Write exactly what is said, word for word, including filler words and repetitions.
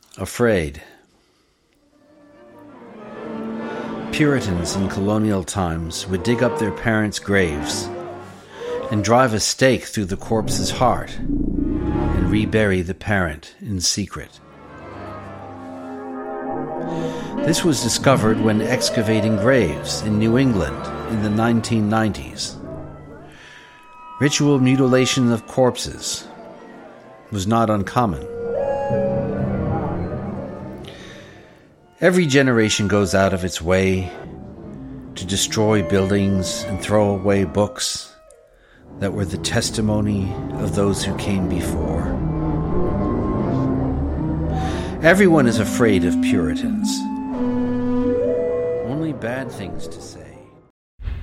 Afraid. Puritans in colonial times would dig up their parents' graves and drive a stake through the corpse's heart and rebury the parent in secret. This was discovered when excavating graves in New England in the nineteen nineties. Ritual mutilation of corpses was not uncommon. Every generation goes out of its way to destroy buildings and throw away books that were the testimony of those who came before. Everyone is afraid of Puritans. Only bad things to say.